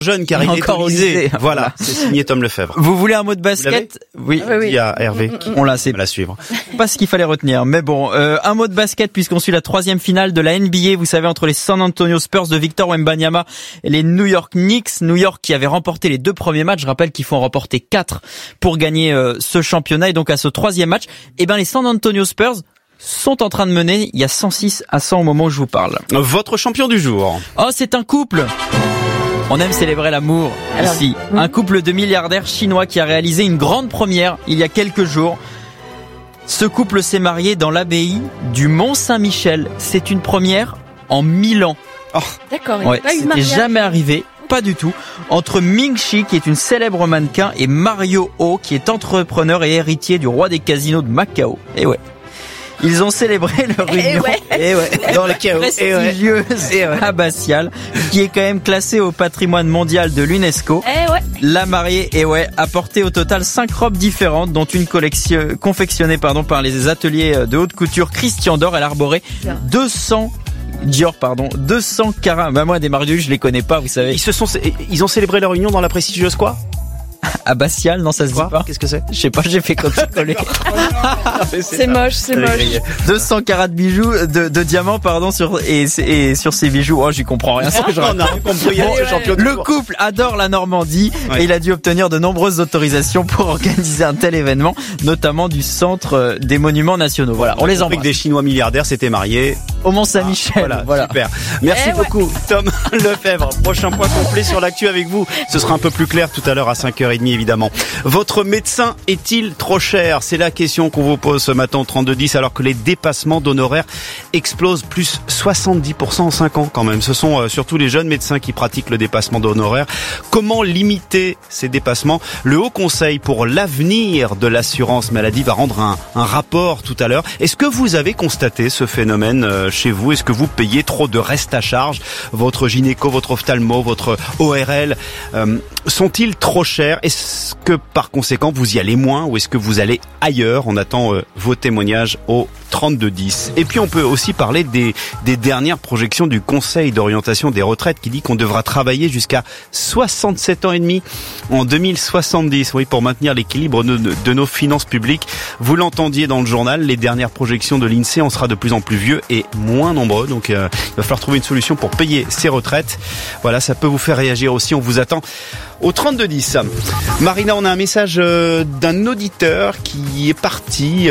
jeune car il est au lycée. Voilà, c'est signé Tom Lefebvre. Vous voulez un mot de basket? Oui. Il y a Hervé. On l'a, c'est à la suivre. pas ce qu'il fallait retenir. Mais bon, un mot de basket puisqu'on suit la 3e finale de la NBA. Vous savez, entre les San Antonio Spurs de Victor Wembanyama et les New York Knicks. New York qui avait remporté les 2 premiers matchs. Je rappelle qu'il faut en remporter 4 pour gagner ce championnat. Et donc à ce 3e match, les San Antonio Spurs sont en train de mener. Il y a 106-100 au moment où je vous parle. Votre champion du jour. Oh, c'est un couple. On aime célébrer l'amour ici. Un couple de milliardaires chinois qui a réalisé une grande première il y a quelques jours. Ce couple s'est marié dans l'abbaye du Mont-Saint-Michel. C'est une première en 1000 ans. Oh. D'accord. C'était jamais arrivé. Pas du tout. Entre Ming Chi, qui est une célèbre mannequin, et Mario Ho, qui est entrepreneur et héritier du roi des casinos de Macao. Et ouais. Ils ont célébré leur union dans le chaos prestigieuse abbatiale, qui est quand même classée au patrimoine mondial de l'UNESCO. La mariée a porté au total 5 robes différentes, dont une confectionnée par les ateliers de haute couture Christian Dior. Elle a arboré 200 carats. Moi, des mariés, je les connais pas, vous savez. Ils ont célébré leur union dans la prestigieuse quoi? Abbatiale, non, ça se dit pas. Qu'est-ce que c'est? Je sais pas, j'ai fait copier-coller. C'est moche. 200 carats de bijoux, de diamants, sur ces bijoux. Oh, j'y comprends rien. Le couple adore la Normandie et il a dû obtenir de nombreuses autorisations pour organiser un tel événement, notamment du centre des monuments nationaux. Voilà, on les embrasse. Avec des Chinois milliardaires s'étaient mariés au Mont-Saint-Michel. Voilà. Super. Merci beaucoup, Tom Lefebvre. Prochain point complet sur l'actu avec vous. Ce sera un peu plus clair tout à l'heure à 5h30 évidemment. Votre médecin est-il trop cher? C'est la question qu'on vous pose ce matin au 3210 alors que les dépassements d'honoraires explosent plus 70% en 5 ans quand même. Ce sont surtout les jeunes médecins qui pratiquent le dépassement d'honoraires. Comment limiter ces dépassements? Le Haut Conseil pour l'avenir de l'assurance maladie va rendre un rapport tout à l'heure. Est-ce que vous avez constaté ce phénomène chez vous? Est-ce que vous payez trop de reste à charge? Votre gynéco, votre ophtalmo, votre ORL sont-ils trop chers? Est-ce que par conséquent vous y allez moins ou est-ce que vous allez ailleurs? On attend vos témoignages au 3210. Et puis on peut aussi parler des dernières projections du Conseil d'orientation des retraites qui dit qu'on devra travailler jusqu'à 67 ans et demi en 2070. Oui, pour maintenir l'équilibre de nos finances publiques. Vous l'entendiez dans le journal, les dernières projections de l'INSEE, on sera de plus en plus vieux et moins nombreux. Donc il va falloir trouver une solution pour payer ses retraites. Voilà, ça peut vous faire réagir aussi. On vous attend au 3210. Marina, on a un message d'un auditeur qui est parti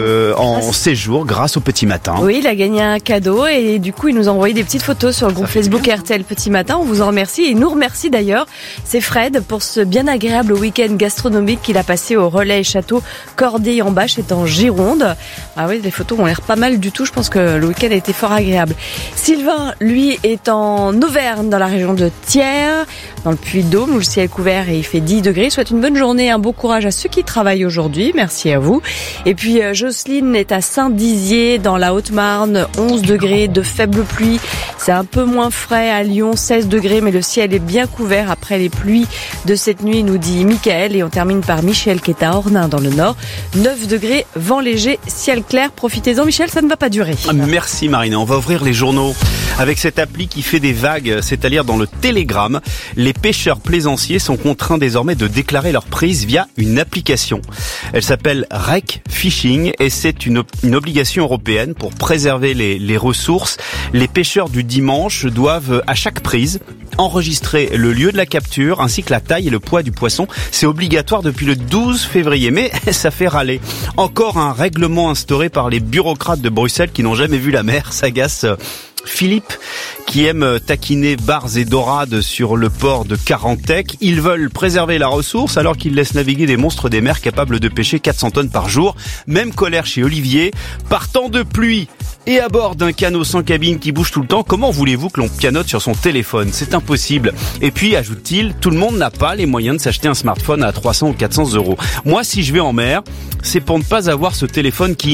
en séjour grâce au Petit Matin. Oui, il a gagné un cadeau et du coup il nous a envoyé des petites photos sur le groupe Facebook RTL Petit Matin. On vous en remercie et il nous remercie d'ailleurs. C'est Fred pour ce bien agréable week-end gastronomique qu'il a passé au Relais et Château Corday-en-Bâche, c'est en Gironde. Ah oui, les photos ont l'air pas mal du tout. Je pense que le week-end a été fort agréable. Sylvain, lui, est en Auvergne, dans la région de Thiers, dans le Puy-de-Dôme, où le ciel est couvert et il fait 10 degrés. Il souhaite une bonne journée, un beau courage à ceux qui travaillent aujourd'hui. Merci à vous. Et puis Jocelyne est à Saint-Dizier, dans la Haute-Marne, 11 degrés de faible pluie. C'est un peu moins frais à Lyon, 16 degrés, mais le ciel est bien couvert après les pluies de cette nuit, nous dit Mickaël. Et on termine par Michel qui est à Ornain dans le Nord. 9 degrés, vent léger, ciel clair. Profitez-en Michel, ça ne va pas durer. Merci Marina. On va ouvrir les journaux avec cette appli qui fait des vagues, c'est-à-dire dans le Télégramme. Les pêcheurs plaisanciers sont contraints désormais de déclarer leur prise via une application. Elle s'appelle Rec Fishing et c'est une obligation européenne pour préserver les ressources. Les pêcheurs du dimanche doivent à chaque prise enregistrer le lieu de la capture ainsi que la taille et le poids du poisson. C'est obligatoire depuis le 12 février, mais ça fait râler. Encore un règlement instauré par les bureaucrates de Bruxelles qui n'ont jamais vu la mer, s'agace Philippe, qui aime taquiner bars et dorades sur le port de Carantec. Ils veulent préserver la ressource alors qu'ils laissent naviguer des monstres des mers capables de pêcher 400 tonnes par jour. Même colère chez Olivier. Partant de pluie et à bord d'un canot sans cabine qui bouge tout le temps, comment voulez-vous que l'on pianote sur son téléphone? C'est impossible. Et puis, ajoute-t-il, tout le monde n'a pas les moyens de s'acheter un smartphone à 300 ou 400 euros. Moi, si je vais en mer, c'est pour ne pas avoir ce téléphone qui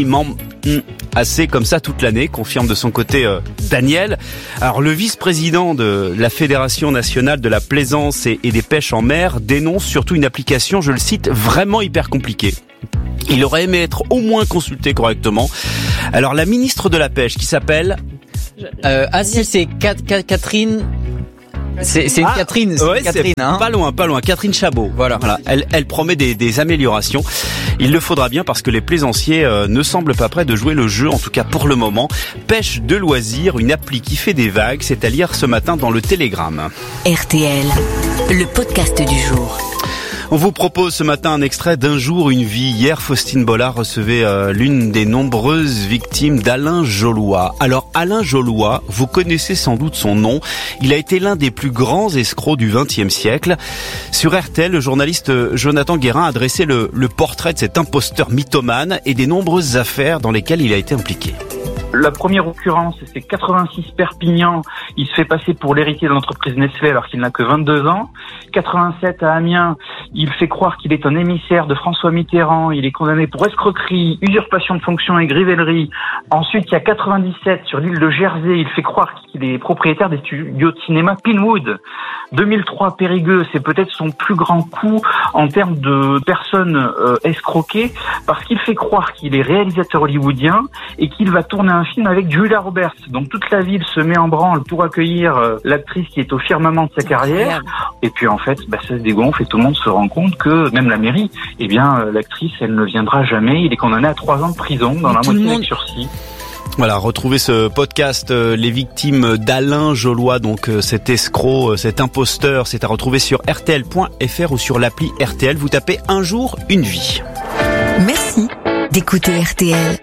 assez comme ça toute l'année, confirme de son côté Daniel. Alors le vice-président de la Fédération nationale de la plaisance et des pêches en mer dénonce surtout une application, je le cite, vraiment hyper compliquée. Il aurait aimé être au moins consulté correctement. Alors la ministre de la Pêche qui s'appelle... c'est Catherine... C'est une Catherine. Ouais, Catherine, hein. Pas loin. Catherine Chabot. Voilà. Elle promet des améliorations. Il le faudra bien parce que les plaisanciers ne semblent pas prêts de jouer le jeu, en tout cas pour le moment. Pêche de loisirs, une appli qui fait des vagues, c'est à lire ce matin dans le Télégramme. RTL, le podcast du jour. On vous propose ce matin un extrait d'Un jour, une vie. Hier, Faustine Bollard recevait l'une des nombreuses victimes d'Alain Jollois. Alors, Alain Jollois, vous connaissez sans doute son nom. Il a été l'un des plus grands escrocs du XXe siècle. Sur RTL, le journaliste Jonathan Guérin a dressé le portrait de cet imposteur mythomane et des nombreuses affaires dans lesquelles il a été impliqué. La première occurrence, c'est 86 Perpignan. Il se fait passer pour l'héritier de l'entreprise Nestlé alors qu'il n'a que 22 ans. 87 à Amiens, il fait croire qu'il est un émissaire de François Mitterrand. Il est condamné pour escroquerie, usurpation de fonction et grivellerie. Ensuite, il y a 97 sur l'île de Jersey. Il fait croire qu'il est propriétaire des studios de cinéma Pinewood. 2003, Périgueux, c'est peut-être son plus grand coup en termes de personnes escroquées parce qu'il fait croire qu'il est réalisateur hollywoodien et qu'il va tourner un film avec Julia Roberts. Donc toute la ville se met en branle pour accueillir l'actrice qui est au firmament de sa carrière. Et puis en fait, ça se dégonfle et tout le monde se rend compte que même la mairie, l'actrice, elle ne viendra jamais. Il est condamné à 3 ans de prison dans la moitié avec sursis. Voilà, retrouvez ce podcast, les victimes d'Alain Jollois, donc cet escroc, cet imposteur, c'est à retrouver sur rtl.fr ou sur l'appli RTL. Vous tapez Un jour, une vie. Merci d'écouter RTL.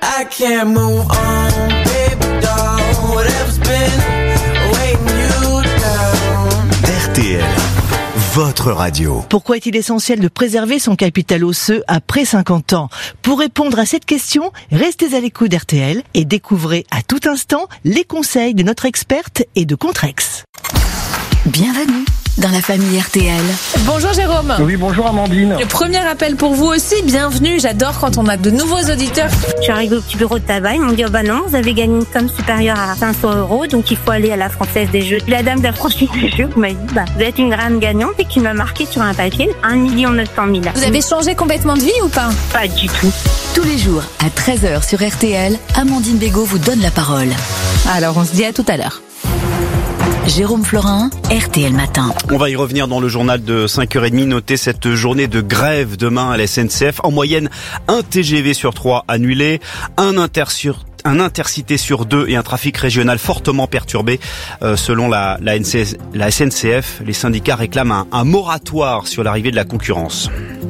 RTL, votre radio. Pourquoi est-il essentiel de préserver son capital osseux après 50 ans? Pour répondre à cette question, restez à l'écoute d'RTL et découvrez à tout instant les conseils de notre experte et de Contrex. Bienvenue dans la famille RTL. Bonjour Jérôme. Oui, bonjour Amandine. Le premier appel pour vous aussi, bienvenue. J'adore quand on a de nouveaux auditeurs. Je suis arrivée au petit bureau de tabac, ils m'ont dit non, vous avez gagné une somme supérieure à 500 €, donc il faut aller à la Française des Jeux. La dame de la Française des Jeux m'a dit, vous êtes une grande gagnante et qui m'a marqué sur un papier 1 900 000. Vous avez changé complètement de vie ou pas? Pas du tout. Tous les jours à 13h sur RTL, Amandine Bégaud vous donne la parole. Alors on se dit à tout à l'heure. Jérôme Florin, RTL Matin. On va y revenir dans le journal de 5h30. Notez cette journée de grève demain à la SNCF. En moyenne, 1 TGV sur 3 annulé, un intercité sur 2 et un trafic régional fortement perturbé. Selon la SNCF, les syndicats réclament un moratoire sur l'arrivée de la concurrence.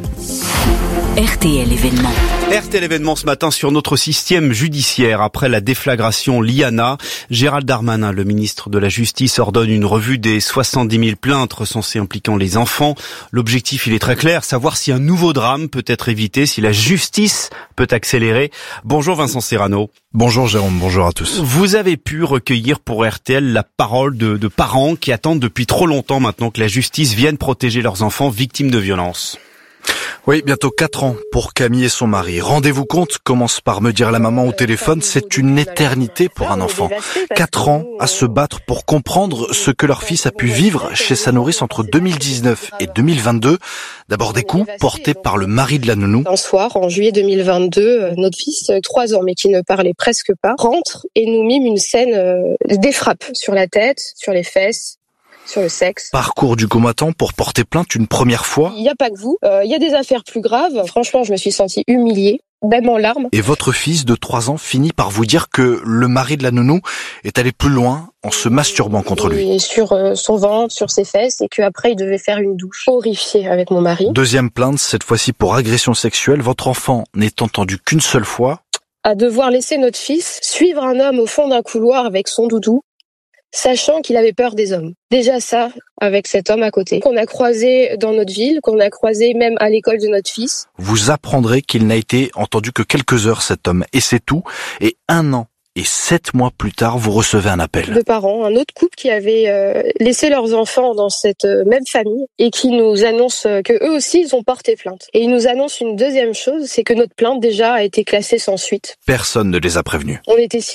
RTL événement. RTL événement ce matin sur notre système judiciaire. Après la déflagration Liana, Gérald Darmanin, le ministre de la Justice, ordonne une revue des 70 000 plaintes recensées impliquant les enfants. L'objectif, il est très clair, savoir si un nouveau drame peut être évité, si la justice peut accélérer. Bonjour Vincent Serrano. Bonjour Jérôme, bonjour à tous. Vous avez pu recueillir pour RTL la parole de parents qui attendent depuis trop longtemps maintenant que la justice vienne protéger leurs enfants victimes de violences. Oui, bientôt 4 ans pour Camille et son mari. Rendez-vous compte, commence par me dire la maman au téléphone, c'est une éternité pour un enfant. 4 ans à se battre pour comprendre ce que leur fils a pu vivre chez sa nourrice entre 2019 et 2022. D'abord des coups portés par le mari de la nounou. Un soir, en juillet 2022, notre fils, 3 ans, mais qui ne parlait presque pas, rentre et nous mime une scène des frappes sur la tête, sur les fesses, sur le sexe. Parcours du combattant pour porter plainte une première fois. Il n'y a pas que vous, il y a des affaires plus graves. Franchement, je me suis sentie humiliée, même en larmes. Et votre fils de 3 ans finit par vous dire que le mari de la nounou est allé plus loin en se masturbant contre lui. Et sur son ventre, sur ses fesses, et qu'après il devait faire une douche. Horrifiée avec mon mari. Deuxième plainte, cette fois-ci pour agression sexuelle. Votre enfant n'est entendu qu'une seule fois. À devoir laisser notre fils suivre un homme au fond d'un couloir avec son doudou, sachant qu'il avait peur des hommes. Déjà ça, avec cet homme à côté, qu'on a croisé dans notre ville, qu'on a croisé même à l'école de notre fils. Vous apprendrez qu'il n'a été entendu que quelques heures, cet homme, et c'est tout. Et 1 an et 7 mois plus tard, vous recevez un appel. De parents, un autre couple qui avait laissé leurs enfants dans cette même famille et qui nous annonce que eux aussi, ils ont porté plainte. Et ils nous annoncent une deuxième chose, c'est que notre plainte déjà a été classée sans suite. Personne ne les a prévenus. On était sidérés.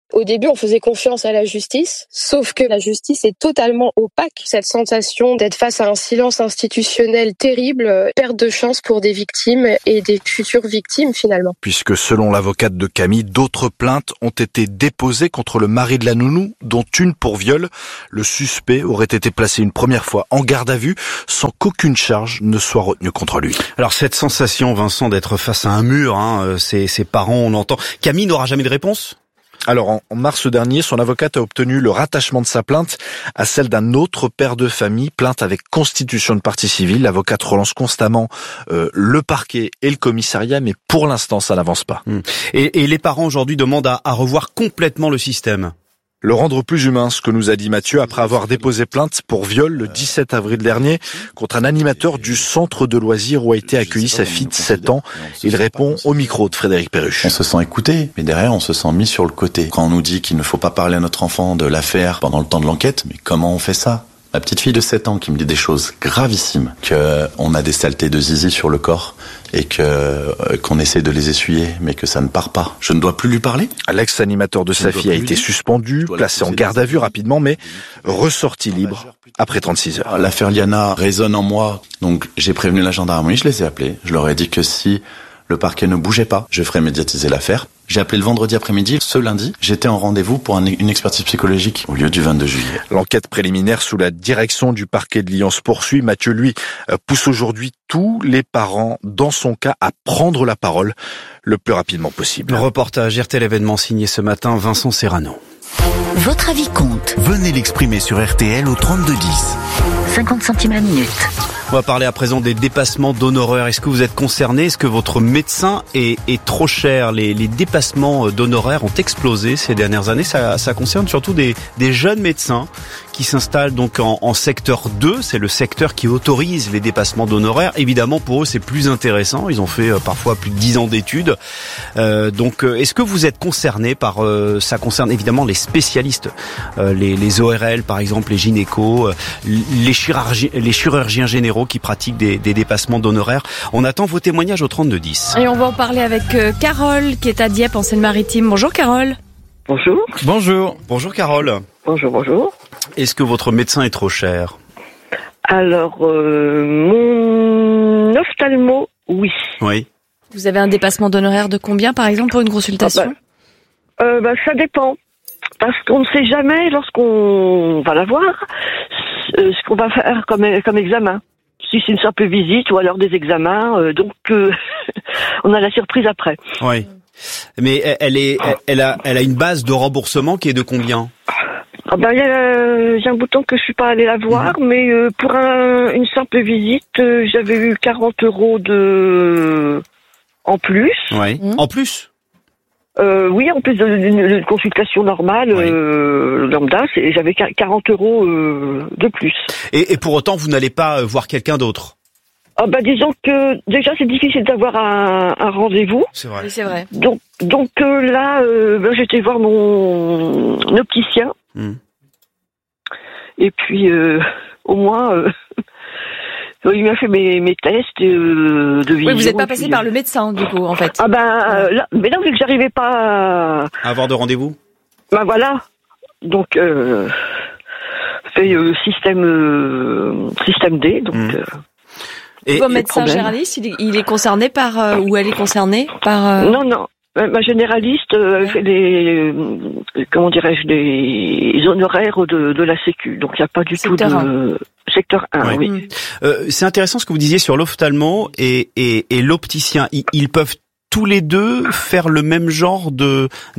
Au début, on faisait confiance à la justice, sauf que la justice est totalement opaque. Cette sensation d'être face à un silence institutionnel terrible, perte de chance pour des victimes et des futures victimes finalement. Puisque selon l'avocate de Camille, d'autres plaintes ont été déposées contre le mari de la nounou, dont une pour viol. Le suspect aurait été placé une première fois en garde à vue sans qu'aucune charge ne soit retenue contre lui. Alors cette sensation, Vincent, d'être face à un mur, ses parents, on l'entend. Camille n'aura jamais de réponse ? Alors, en mars dernier, son avocate a obtenu le rattachement de sa plainte à celle d'un autre père de famille, plainte avec constitution de partie civile. L'avocate relance constamment le parquet et le commissariat, mais pour l'instant, ça n'avance pas. Et les parents aujourd'hui demandent à revoir complètement le système. Le rendre plus humain, ce que nous a dit Mathieu après avoir déposé plainte pour viol le 17 avril dernier contre un animateur du centre de loisirs où a été accueillie sa fille de 7 ans. Il répond au micro de Frédéric Perruche. On se sent écouté, mais derrière on se sent mis sur le côté. Quand on nous dit qu'il ne faut pas parler à notre enfant de l'affaire pendant le temps de l'enquête, mais comment on fait ça ? Ma petite fille de 7 ans qui me dit des choses gravissimes, qu'on a des saletés de zizi sur le corps et qu'on essaie de les essuyer, mais que ça ne part pas. Je ne dois plus lui parler ? L'ex-animateur de sa fille a été suspendu, placé en garde à vue rapidement, mais ressorti libre après 36 heures. L'affaire Liana résonne en moi, donc j'ai prévenu la gendarmerie, je les ai appelés. Je leur ai dit que si le parquet ne bougeait pas, je ferais médiatiser l'affaire. J'ai appelé le vendredi après-midi. Ce lundi, j'étais en rendez-vous pour une expertise psychologique au lieu du 22 juillet. L'enquête préliminaire sous la direction du parquet de Lyon se poursuit. Mathieu, lui, pousse aujourd'hui tous les parents, dans son cas, à prendre la parole le plus rapidement possible. Le reportage RTL événement signé ce matin, Vincent Serrano. Votre avis compte. Venez l'exprimer sur RTL au 3210. 50 centimes la minute. On va parler à présent des dépassements d'honoraires. Est-ce que vous êtes concerné ? Est-ce que votre médecin est trop cher ? Les dépassements d'honoraires ont explosé ces dernières années. Ça concerne surtout des jeunes médecins qui s'installent donc en secteur 2. C'est le secteur qui autorise les dépassements d'honoraires. Évidemment, pour eux, c'est plus intéressant. Ils ont fait parfois plus de 10 ans d'études. Donc, est-ce que vous êtes concerné par... ça concerne évidemment les spécialistes, les ORL par exemple, les gynécos, les chirurgiens généraux qui pratiquent des dépassements d'honoraires. On attend vos témoignages au 3210. Et on va en parler avec Carole qui est à Dieppe en Seine-Maritime. Bonjour Carole. Bonjour. Bonjour. Bonjour Carole. Bonjour, bonjour. Est-ce que votre médecin est trop cher ? Alors, mon ophtalmo, oui. Oui. Vous avez un dépassement d'honoraires de combien par exemple pour une consultation ? Ça dépend. Parce qu'on ne sait jamais lorsqu'on va la voir ce qu'on va faire comme examen. Si c'est une simple visite ou alors des examens, on a la surprise après. Oui. Mais elle a une base de remboursement qui est de combien ? J'ai un bouton que je suis pas allée la voir, mais pour une simple visite, j'avais eu 40 € en plus. Oui. En plus ? Oui, en plus d'une consultation normale, lambda, j'avais 40 € de plus. Et pour autant, vous n'allez pas voir quelqu'un d'autre ? Disons que déjà c'est difficile d'avoir un rendez-vous. C'est vrai. Oui, c'est vrai. Donc là, j'étais voir mon opticien. Et puis au moins il m'a fait mes tests de vision. Oui, vous n'êtes pas passé par le médecin du coup en fait. Là, mais non, vu que j'arrivais pas à avoir de rendez-vous. Voilà. Donc fait système D, donc. Et votre médecin généraliste, il est concerné par ou elle est concernée par Non. Ma généraliste fait les honoraires de la Sécu, donc il n'y a pas du tout de secteur 1. Oui. C'est intéressant ce que vous disiez sur l'ophtalmo et l'opticien. Ils peuvent tous les deux faire le même genre d'examen ?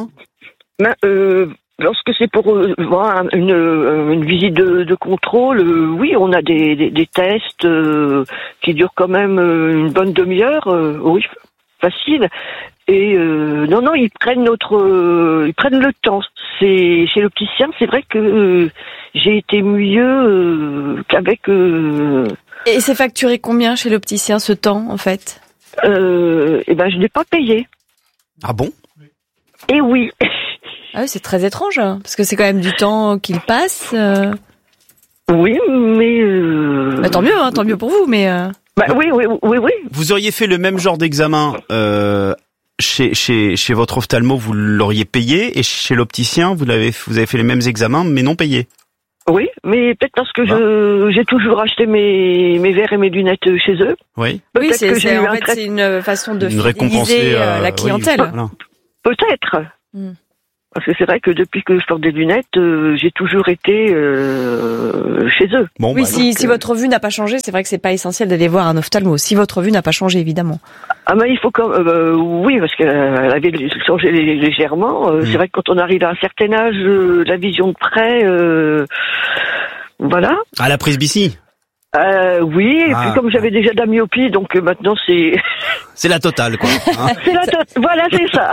Lorsque c'est pour voir une visite de contrôle, oui, on a des tests qui durent quand même une bonne demi-heure, oui, facile. Et non, ils prennent le temps. C'est chez l'opticien, c'est vrai que j'ai été mieux qu'avec. Et c'est facturé combien chez l'opticien ce temps en fait ? Je n'ai pas payé. Ah bon ? Et oui. Ah oui, c'est très étrange, hein, parce que c'est quand même du temps qu'il passe. Oui, mais... tant mieux pour vous, mais... Oui. Vous auriez fait le même genre d'examen chez votre ophtalmo, vous l'auriez payé, et chez l'opticien, vous avez fait les mêmes examens, mais non payés. Oui, mais peut-être parce que j'ai toujours acheté mes verres et mes lunettes chez eux. Oui. Oui, c'est une façon de fidéliser la clientèle. Oui, voilà. Peut-être. Parce que c'est vrai que depuis que je porte des lunettes, j'ai toujours été chez eux. Bon, oui, si votre vue n'a pas changé, c'est vrai que c'est pas essentiel d'aller voir un ophtalmo. Si votre vue n'a pas changé, évidemment. Ah mais il faut oui, parce qu'elle avait changé légèrement. C'est vrai que quand on arrive à un certain âge, la vision de près, voilà. À la presbytie. Oui, et puis comme j'avais déjà de la myopie, donc maintenant c'est... C'est la totale, quoi. Hein. Voilà, c'est ça.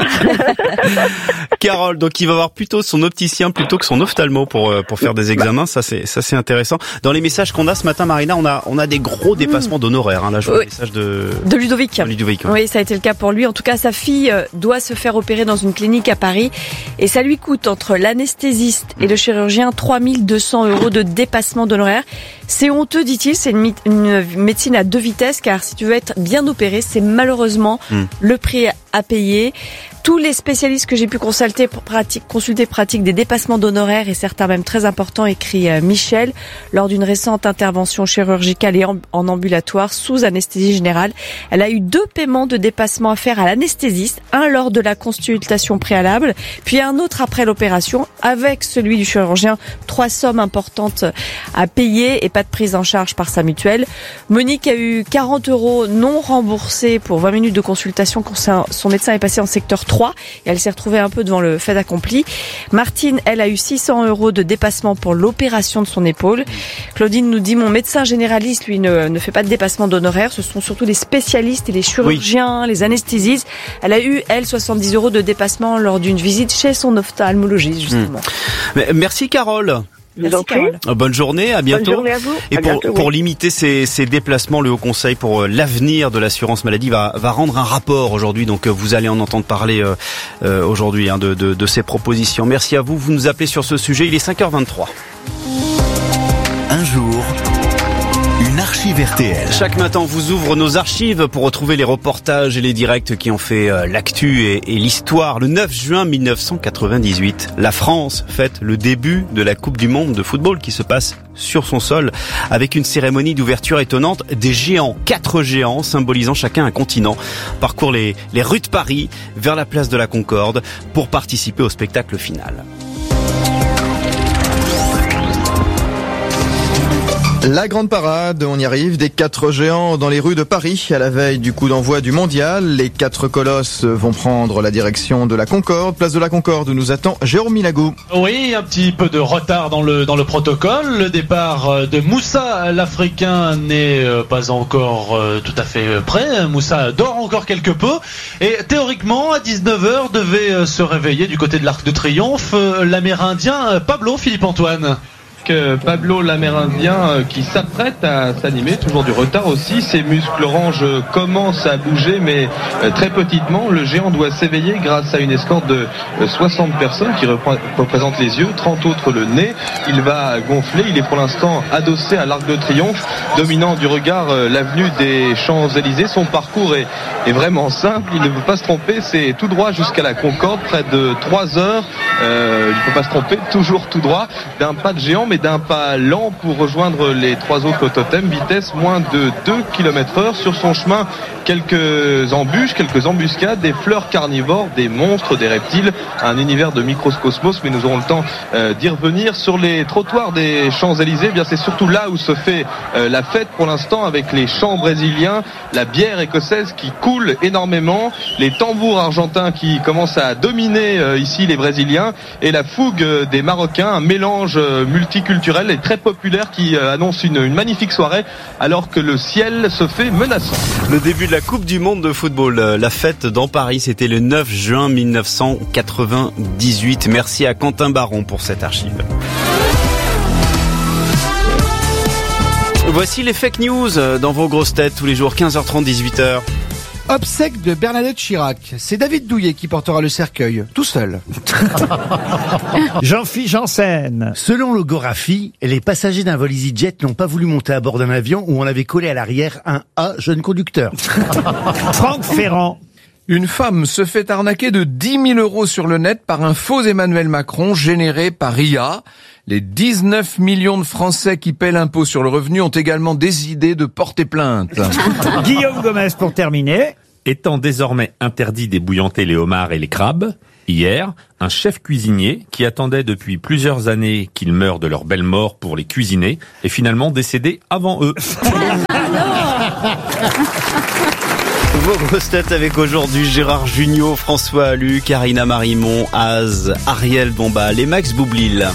Carole, donc il va voir plutôt son opticien plutôt que son ophtalmo pour faire des examens. Ça c'est intéressant. Dans les messages qu'on a ce matin, Marina, on a des gros dépassements d'honoraires. Hein. Là, je vois le message de Ludovic. Oui, ça a été le cas pour lui. En tout cas, sa fille doit se faire opérer dans une clinique à Paris, et ça lui coûte, entre l'anesthésiste et le chirurgien, 3 200 € de dépassement d'honoraires. C'est honteux, dit-il. C'est une médecine à deux vitesses, car si tu veux être bien opéré, c'est malheureusement le prix à payer. Tous les spécialistes que j'ai pu consulter pratiquent des dépassements d'honoraires, et certains même très importants, écrit Michel, lors d'une récente intervention chirurgicale et en ambulatoire sous anesthésie générale. Elle a eu 2 paiements de dépassement à faire à l'anesthésiste, un lors de la consultation préalable, puis un autre après l'opération, avec celui du chirurgien. 3 sommes importantes à payer et pas de prise en charge par sa mutuelle. Monique a eu 40 € non remboursés pour 20 minutes de consultation quand son médecin est passé en secteur 3, et elle s'est retrouvée un peu devant le fait accompli. Martine, elle, a eu 600 € de dépassement pour l'opération de son épaule. Claudine nous dit: mon médecin généraliste, lui, ne fait pas de dépassement d'honoraires. Ce sont surtout les spécialistes et les chirurgiens, les anesthésistes. Elle a eu, elle, 70 € de dépassement lors d'une visite chez son ophtalmologiste, justement. Merci, Carole. Merci, Carole. Bonne journée, à bientôt. Bonne journée à vous. Et pour limiter ces déplacements, le Haut Conseil pour l'avenir de l'assurance maladie va rendre un rapport aujourd'hui. Donc vous allez en entendre parler aujourd'hui de ces propositions. Merci à vous. Vous nous appelez sur ce sujet. Il est 5h23. Un jour, une archive RTL. Chaque matin, on vous ouvre nos archives pour retrouver les reportages et les directs qui ont fait l'actu et l'histoire. Le 9 juin 1998, la France fête le début de la Coupe du Monde de football qui se passe sur son sol, avec une cérémonie d'ouverture étonnante. Des géants, 4 géants, symbolisant chacun un continent, parcourent les rues de Paris vers la place de la Concorde pour participer au spectacle final. La grande parade, on y arrive, des 4 géants dans les rues de Paris à la veille du coup d'envoi du mondial. Les 4 colosses vont prendre la direction de la Concorde. Place de la Concorde où nous attend Jérôme Milagou. Oui, un petit peu de retard dans le protocole. Le départ de Moussa, l'Africain, n'est pas encore tout à fait prêt. Moussa dort encore quelque peu. Et théoriquement, à 19h, devait se réveiller du côté de l'Arc de Triomphe l'Amérindien Pablo Philippe-Antoine. Pablo l'Amérindien qui s'apprête à s'animer, toujours du retard aussi, ses muscles oranges commencent à bouger mais très petitement. Le géant doit s'éveiller grâce à une escorte de 60 personnes qui représentent les yeux, 30 autres le nez. Il va gonfler, il est pour l'instant adossé à l'Arc de Triomphe, dominant du regard l'avenue des Champs-Élysées. Son parcours est vraiment simple, il ne veut pas se tromper, c'est tout droit jusqu'à la Concorde, près de 3 heures. Il ne peut pas se tromper, toujours tout droit, d'un pas de géant mais d'un pas lent pour rejoindre les 3 autres totems. Vitesse moins de 2 km/h. Sur son chemin, quelques embûches, quelques embuscades, des fleurs carnivores, des monstres, des reptiles, un univers de microcosmos, mais nous aurons le temps d'y revenir. Sur les trottoirs des Champs-Élysées, bien c'est surtout là où se fait la fête pour l'instant, avec les chants brésiliens, la bière écossaise qui coule énormément, les tambours argentins qui commencent à dominer ici les Brésiliens, et la fougue des Marocains, un mélange multiculturel et très populaire qui annonce une magnifique soirée alors que le ciel se fait menaçant. Le début de la Coupe du Monde de football, la fête dans Paris, c'était le 9 juin 1998. Merci à Quentin Baron pour cette archive. Voici les fake news dans vos grosses têtes tous les jours, 15h30, 18h. Obsèque de Bernadette Chirac. C'est David Douillet qui portera le cercueil, tout seul. Jean-Philippe Janssen. Selon le Gorafi, les passagers d'un vol EasyJet n'ont pas voulu monter à bord d'un avion où on avait collé à l'arrière un A jeune conducteur. Franck Ferrand. Une femme se fait arnaquer de 10 000 € sur le net par un faux Emmanuel Macron généré par IA. Les 19 millions de Français qui paient l'impôt sur le revenu ont également décidé de porter plainte. Guillaume Gomez pour terminer. Étant désormais interdit d'ébouillanter les homards et les crabes, hier, un chef cuisinier qui attendait depuis plusieurs années qu'ils meurent de leur belle mort pour les cuisiner est finalement décédé avant eux. Vos grosses têtes avec aujourd'hui Gérard Jugnot, François Allu, Karina Marimon, Az, Ariel Dombal et Max Boublil.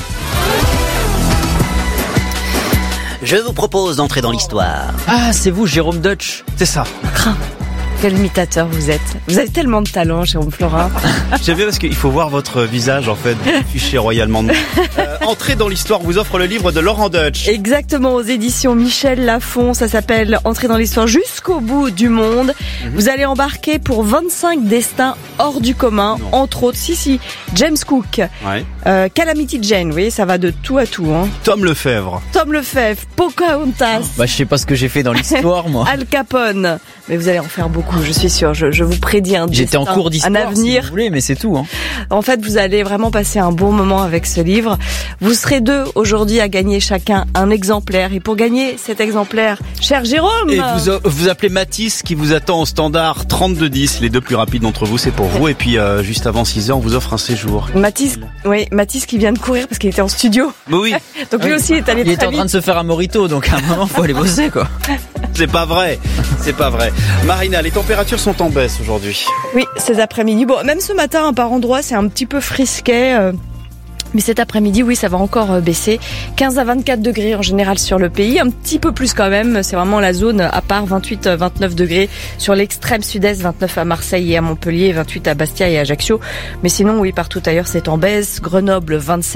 Je vous propose d'entrer dans l'histoire. Ah, c'est vous, Jérôme Dutch. C'est ça. Quel imitateur vous êtes. Vous avez tellement de talent, Jérôme Florin. J'aime bien parce qu'il faut voir votre visage, en fait, fiché royalement. Entrez dans l'histoire vous offre le livre de Laurent Dutch. Exactement, aux éditions Michel Lafon. Ça s'appelle Entrer dans l'histoire jusqu'au bout du monde. Vous allez embarquer pour 25 destins hors du commun. Non. Entre autres, James Cook. Ouais. Calamity Jane, vous voyez, ça va de tout à tout. Hein. Tom Lefebvre, Pocahontas. Je sais pas ce que j'ai fait dans l'histoire, moi. Al Capone. Mais vous allez en faire beaucoup, je suis sûre. Je vous prédis un destin, j'étais en cours d'histoire, un avenir. Si vous voulez, mais c'est tout. Hein. En fait, vous allez vraiment passer un bon moment avec ce livre. Vous serez 2 aujourd'hui à gagner chacun un exemplaire. Et pour gagner cet exemplaire, cher Jérôme... Et vous appelez Mathis qui vous attend au standard 3210. Les 2 plus rapides d'entre vous, c'est pour vous. Et puis, juste avant 6h, on vous offre un séjour. Mathis qui vient de courir parce qu'il était en studio. Mais oui. Donc lui aussi est allé très vite. Il était en train de se faire un morito, donc à un moment, faut aller bosser, quoi. C'est pas vrai. Marina, les températures sont en baisse aujourd'hui. Oui, ces après-midi. Bon, même ce matin, par endroits, c'est un petit peu frisquet. Mais cet après-midi, oui, ça va encore baisser. 15 à 24 degrés en général sur le pays. Un petit peu plus quand même. C'est vraiment la zone à part. 28-29 degrés sur l'extrême sud-est. 29 à Marseille et à Montpellier. 28 à Bastia et à Ajaccio. Mais sinon, oui, partout ailleurs, c'est en baisse. Grenoble,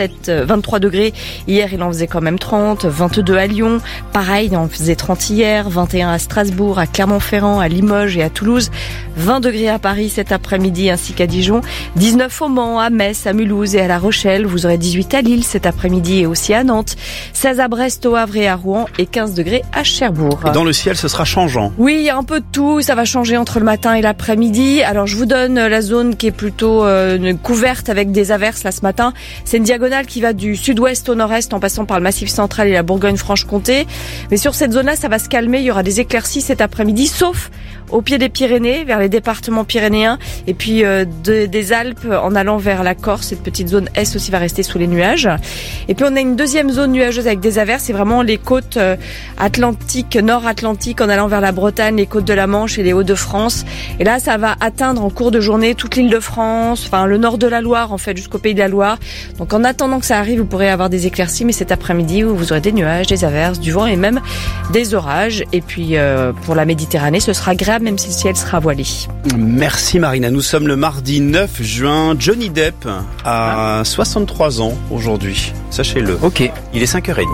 23 degrés. Hier, il en faisait quand même 30. 22 à Lyon. Pareil, il en faisait 30 hier. 21 à Strasbourg, à Clermont-Ferrand, à Limoges et à Toulouse. 20 degrés à Paris cet après-midi ainsi qu'à Dijon. 19 au Mans, à Metz, à Mulhouse et à La Rochelle. Vous aurez 18 à Lille cet après-midi et aussi à Nantes, 16 à Brest, au Havre et à Rouen et 15 degrés à Cherbourg. Et dans le ciel, ce sera changeant. Oui, il y a un peu de tout, ça va changer entre le matin et l'après-midi. Alors je vous donne la zone qui est plutôt couverte avec des averses là ce matin. C'est une diagonale qui va du sud-ouest au nord-est en passant par le Massif central et la Bourgogne-Franche-Comté. Mais sur cette zone-là, ça va se calmer, il y aura des éclaircies cet après-midi, sauf au pied des Pyrénées, vers les départements pyrénéens, et puis des Alpes en allant vers la Corse. Cette petite zone est aussi va rester sous les nuages. Et puis on a une deuxième zone nuageuse avec des averses, c'est vraiment les côtes atlantiques, nord-atlantiques, en allant vers la Bretagne, les côtes de la Manche et les Hauts-de-France. Et là, ça va atteindre en cours de journée toute l'île de France, enfin le nord de la Loire en fait, jusqu'au Pays de la Loire. Donc en attendant que ça arrive, vous pourrez avoir des éclaircies, mais cet après-midi, vous aurez des nuages, des averses, du vent et même des orages. Et puis pour la Méditerranée, ce sera agréable même si le ciel sera voilé. Merci Marina, nous sommes le mardi 9 juin. Johnny Depp a 63 ans aujourd'hui, sachez-le. Ok. Il est 5h30.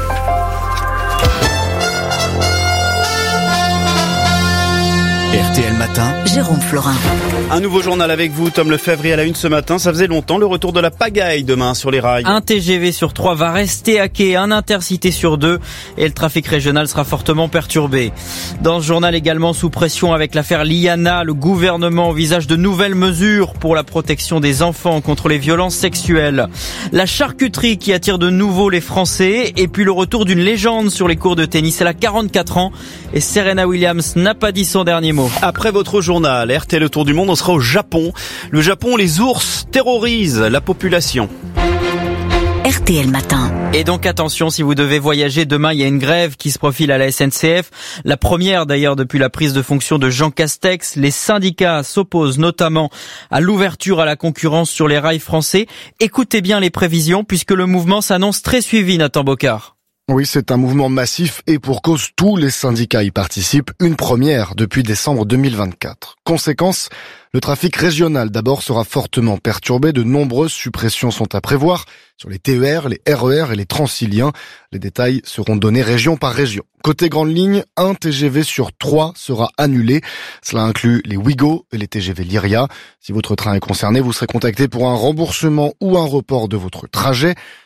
RTL Matin, Jérôme Florin. Un nouveau journal avec vous, Tom Lefebvre, à la une ce matin. Ça faisait longtemps, le retour de la pagaille demain sur les rails. Un TGV sur 3 va rester à quai, un intercité sur 2 et le trafic régional sera fortement perturbé. Dans ce journal également sous pression avec l'affaire Liana, le gouvernement envisage de nouvelles mesures pour la protection des enfants contre les violences sexuelles. La charcuterie qui attire de nouveau les Français et puis le retour d'une légende sur les cours de tennis. Elle a 44 ans et Serena Williams n'a pas dit son dernier mot. Après votre journal, RTL Autour du Monde, on sera au Japon. Le Japon, les ours terrorisent la population. RTL Matin. Et donc attention, si vous devez voyager, demain il y a une grève qui se profile à la SNCF. La première d'ailleurs depuis la prise de fonction de Jean Castex. Les syndicats s'opposent notamment à l'ouverture à la concurrence sur les rails français. Écoutez bien les prévisions puisque le mouvement s'annonce très suivi, Nathan Bocard. Oui, c'est un mouvement massif et pour cause, tous les syndicats y participent, une première depuis décembre 2024. Conséquence, le trafic régional d'abord sera fortement perturbé, de nombreuses suppressions sont à prévoir sur les TER, les RER et les Transiliens. Les détails seront donnés région par région. Côté grande ligne, un TGV sur 3 sera annulé. Cela inclut les Ouigo et les TGV Lyria. Si votre train est concerné, vous serez contacté pour un remboursement ou un report de votre trajet.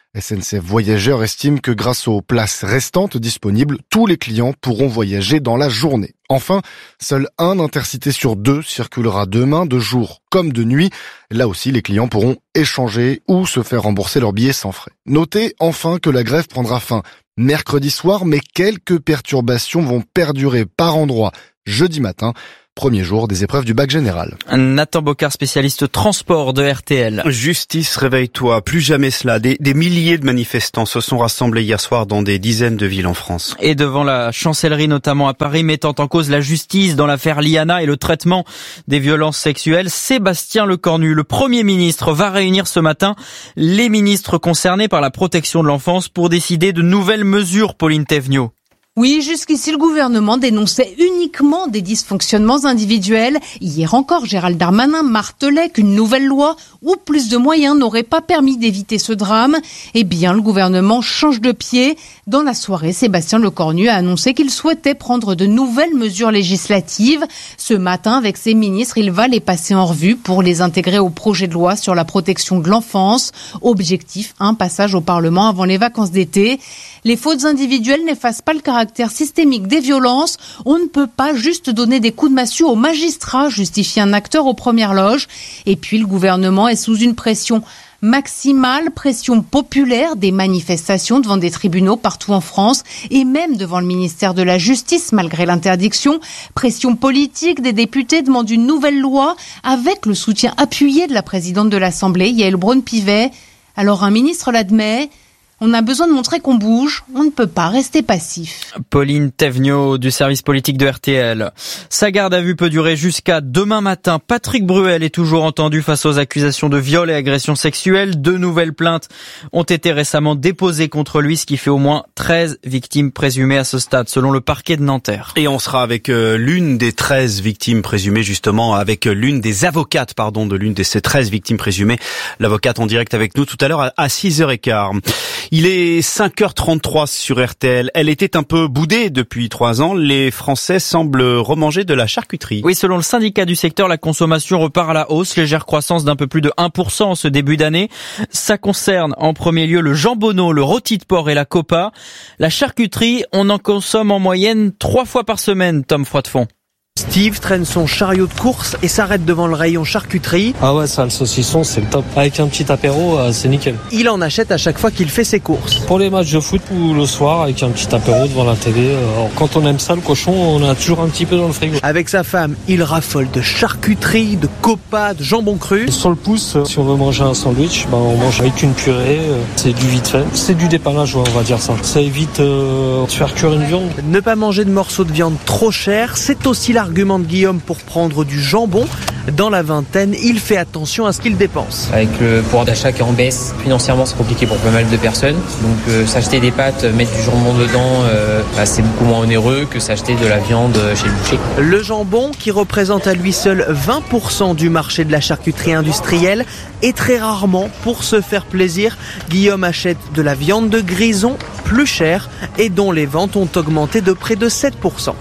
SNCF Voyageurs estime que grâce aux places restantes disponibles, tous les clients pourront voyager dans la journée. Enfin, seul un Intercité sur 2 circulera demain, de jour comme de nuit. Là aussi, les clients pourront échanger ou se faire rembourser leurs billets sans frais. Notez enfin que la grève prendra fin mercredi soir, mais quelques perturbations vont perdurer par endroits jeudi matin. Premier jour des épreuves du bac général. Nathan Bocard, spécialiste transport de RTL. Justice, réveille-toi. Plus jamais cela. Des milliers de manifestants se sont rassemblés hier soir dans des dizaines de villes en France. Et devant la chancellerie, notamment à Paris, mettant en cause la justice dans l'affaire Liana et le traitement des violences sexuelles, Sébastien Lecornu, le Premier ministre, va réunir ce matin les ministres concernés par la protection de l'enfance pour décider de nouvelles mesures, Pauline Thévenoud. Oui, jusqu'ici, le gouvernement dénonçait uniquement des dysfonctionnements individuels. Hier encore, Gérald Darmanin martelait qu'une nouvelle loi ou plus de moyens n'aurait pas permis d'éviter ce drame. Eh bien, le gouvernement change de pied. Dans la soirée, Sébastien Lecornu a annoncé qu'il souhaitait prendre de nouvelles mesures législatives. Ce matin, avec ses ministres, il va les passer en revue pour les intégrer au projet de loi sur la protection de l'enfance. Objectif, un passage au Parlement avant les vacances d'été. Les fautes individuelles n'effacent pas le caractère systémique des violences. On ne peut pas juste donner des coups de massue aux magistrats, justifie un acteur aux premières loges. Et puis le gouvernement est sous une pression maximale, pression populaire, des manifestations devant des tribunaux partout en France et même devant le ministère de la Justice malgré l'interdiction. Pression politique, des députés demandent une nouvelle loi avec le soutien appuyé de la présidente de l'Assemblée, Yaël Braun-Pivet. Alors un ministre l'admet. On a besoin de montrer qu'on bouge, on ne peut pas rester passif. Pauline Thévenoud du service politique de RTL. Sa garde à vue peut durer jusqu'à demain matin. Patrick Bruel est toujours entendu face aux accusations de viol et agression sexuelle. 2 nouvelles plaintes ont été récemment déposées contre lui, ce qui fait au moins 13 victimes présumées à ce stade, selon le parquet de Nanterre. Et on sera avec l'une des 13 victimes présumées, justement, avec l'une des avocates, de l'une de ces 13 victimes présumées. L'avocate en direct avec nous tout à l'heure à 6h15. Il est 5h33 sur RTL. Elle était un peu boudée depuis 3 ans. Les Français semblent remanger de la charcuterie. Oui, selon le syndicat du secteur, la consommation repart à la hausse. Légère croissance d'un peu plus de 1% en ce début d'année. Ça concerne en premier lieu le jambonneau, le rôti de porc et la copa. La charcuterie, on en consomme en moyenne 3 fois par semaine, Tom Froidefond. Steve traîne son chariot de course et s'arrête devant le rayon charcuterie. Ah ouais, ça, le saucisson, c'est le top. Avec un petit apéro, c'est nickel. Il en achète à chaque fois qu'il fait ses courses. Pour les matchs de foot ou le soir, avec un petit apéro devant la télé. Alors, quand on aime ça, le cochon, on a toujours un petit peu dans le frigo. Avec sa femme, il raffole de charcuterie, de copa, de jambon cru. Sur le pouce, si on veut manger un sandwich, on mange avec une purée. C'est du vite fait. C'est du dépannage, on va dire ça. Ça évite de faire cuire une viande. Ne pas manger de morceaux de viande trop chers, c'est aussi l'argument de Guillaume pour prendre du jambon. Dans la vingtaine, il fait attention à ce qu'il dépense. Avec le pouvoir d'achat qui est en baisse, financièrement c'est compliqué pour pas mal de personnes. Donc s'acheter des pâtes, mettre du jambon dedans, c'est beaucoup moins onéreux que s'acheter de la viande chez le boucher. Le jambon, qui représente à lui seul 20% du marché de la charcuterie industrielle, et très rarement, pour se faire plaisir, Guillaume achète de la viande de grison plus chère et dont les ventes ont augmenté de près de 7%.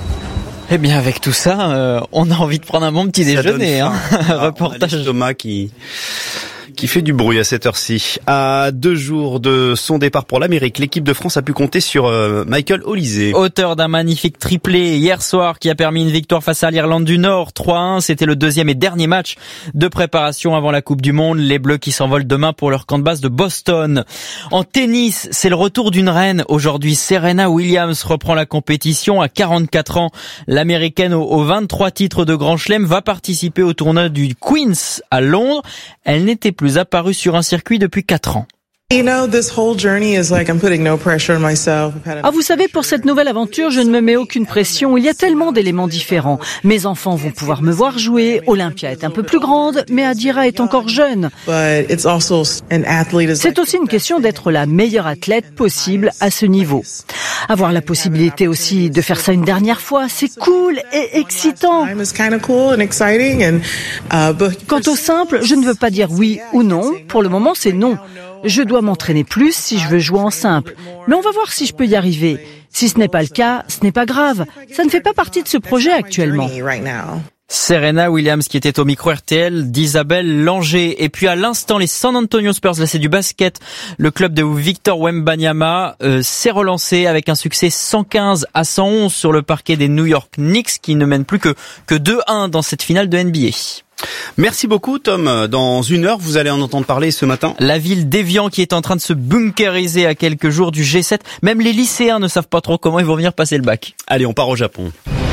Eh bien, avec tout ça, on a envie de prendre un bon petit déjeuner. Reportage Thomas qui fait du bruit à cette heure-ci. À 2 jours de son départ pour l'Amérique, l'équipe de France a pu compter sur Michael Olysée. Auteur d'un magnifique triplé hier soir qui a permis une victoire face à l'Irlande du Nord, 3-1. C'était le 2e et dernier match de préparation avant la Coupe du Monde. Les Bleus qui s'envolent demain pour leur camp de base de Boston. En tennis, c'est le retour d'une reine. Aujourd'hui, Serena Williams reprend la compétition à 44 ans. L'Américaine aux 23 titres de Grand Chelem va participer au tournoi du Queen's à Londres. Elle n'était plus apparue sur un circuit depuis 4 ans. Ah, vous savez, pour cette nouvelle aventure, je ne me mets aucune pression. Il y a tellement d'éléments différents. Mes enfants vont pouvoir me voir jouer. Olympia est un peu plus grande, mais Adira est encore jeune. C'est aussi une question d'être la meilleure athlète possible à ce niveau. Avoir la possibilité aussi de faire ça une dernière fois, c'est cool et excitant. Quant au simple, je ne veux pas dire oui ou non. Pour le moment, c'est non. Je dois m'entraîner plus si je veux jouer en simple. Mais on va voir si je peux y arriver. Si ce n'est pas le cas, ce n'est pas grave. Ça ne fait pas partie de ce projet actuellement. Serena Williams qui était au micro RTL d'Isabelle Langer. Et puis à l'instant, les San Antonio Spurs, là c'est du basket. Le club de Victor Wembanyama s'est relancé avec un succès 115-111 sur le parquet des New York Knicks qui ne mènent plus que 2-1 dans cette finale de NBA. Merci beaucoup Tom. Dans une heure, vous allez en entendre parler ce matin. La ville d'Évian qui est en train de se bunkériser à quelques jours du G7. Même les lycéens ne savent pas trop comment ils vont venir passer le bac. Allez, on part au Japon.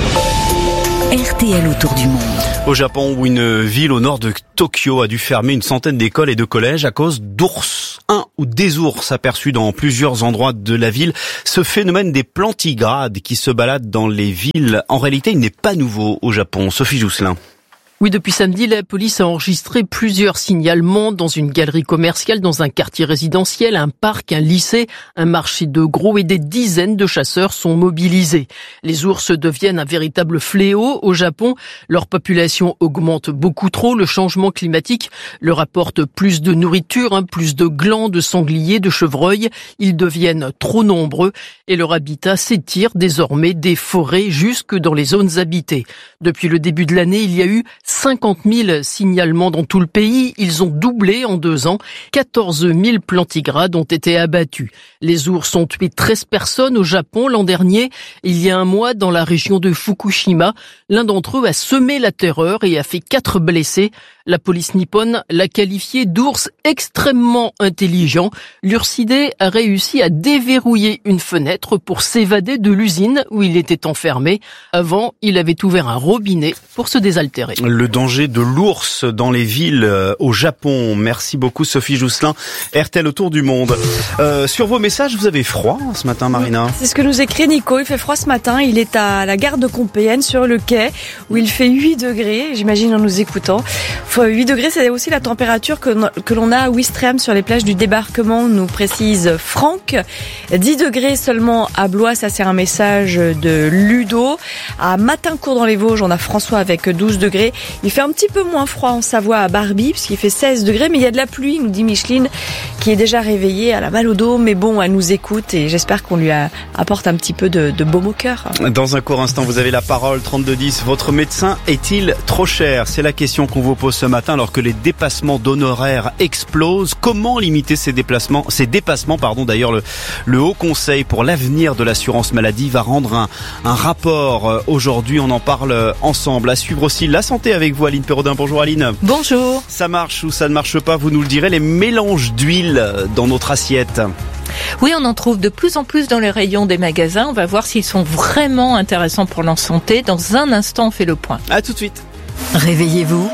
RTL autour du monde. Au Japon, où une ville au nord de Tokyo a dû fermer une centaine d'écoles et de collèges à cause d'ours. Un ou des ours aperçus dans plusieurs endroits de la ville. Ce phénomène des plantigrades qui se baladent dans les villes, en réalité, il n'est pas nouveau au Japon. Sophie Jousselin. Oui, depuis samedi, la police a enregistré plusieurs signalements dans une galerie commerciale, dans un quartier résidentiel, un parc, un lycée, un marché de gros et des dizaines de chasseurs sont mobilisés. Les ours deviennent un véritable fléau au Japon. Leur population augmente beaucoup trop. Le changement climatique leur apporte plus de nourriture, plus de glands, de sangliers, de chevreuils. Ils deviennent trop nombreux et leur habitat s'étire désormais des forêts jusque dans les zones habitées. Depuis le début de l'année, il y a eu 50 000 signalements dans tout le pays. Ils ont doublé en 2 ans. 14 000 plantigrades ont été abattus. Les ours ont tué 13 personnes au Japon l'an dernier. Il y a un mois, dans la région de Fukushima, l'un d'entre eux a semé la terreur et a fait 4 blessés. La police nippone l'a qualifié d'ours extrêmement intelligent. L'ursidé a réussi à déverrouiller une fenêtre pour s'évader de l'usine où il était enfermé. Avant, il avait ouvert un robinet pour se désaltérer. Le danger de l'ours dans les villes au Japon. Merci beaucoup Sophie Jousselin. RTL autour du monde. Sur vos messages, vous avez froid ce matin, Marina? C'est ce que nous écrit Nico. Il fait froid ce matin. Il est à la gare de Compiègne sur le quai où il fait 8 degrés. J'imagine en nous écoutant. 8 degrés, c'est aussi la température que l'on a à Ouistreham sur les plages du débarquement, nous précise Franck. 10 degrés seulement à Blois, ça c'est un message de Ludo. À Matincourt dans les Vosges, on a François avec 12 degrés. Il fait un petit peu moins froid en Savoie à Barbie, puisqu'il fait 16 degrés, mais il y a de la pluie, nous dit Micheline, qui est déjà réveillée, à la mal au dos, mais bon, elle nous écoute et j'espère qu'on lui apporte un petit peu de baume au cœur. Dans un court instant, vous avez la parole, 3210. Votre médecin est-il trop cher? C'est la question qu'on vous pose ce matin alors que les dépassements d'honoraires explosent. Comment limiter ces dépassements d'ailleurs, le Haut Conseil pour l'avenir de l'assurance maladie va rendre un rapport aujourd'hui. On en parle ensemble. À suivre aussi la santé avec vous, Aline Perraudin. Bonjour Aline. Bonjour. Ça marche ou ça ne marche pas, vous nous le direz, les mélanges d'huile dans notre assiette. Oui, on en trouve de plus en plus dans les rayons des magasins. On va voir s'ils sont vraiment intéressants pour la santé. Dans un instant, on fait le point. À tout de suite. Réveillez-vous.